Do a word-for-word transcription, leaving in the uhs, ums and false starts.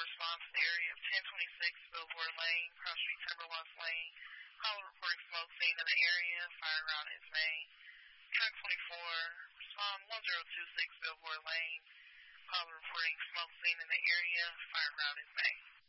response to the area of ten twenty-six Billboard Lane, Cross Street, Timberlost Lane. Caller reporting smoke seen in the area. Fire route is made. Truck twenty-four, respond one zero two six Billboard Lane. Caller reporting smoke seen in the area. Fire route is made.